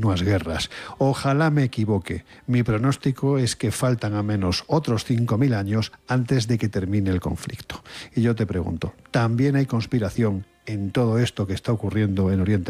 últimas guerras. Ojalá me equivoque. Mi pronóstico es que faltan a menos otros 5.000 años antes de que termine el conflicto. Y yo te pregunto, ¿también hay conspiración en todo esto que está ocurriendo en Oriente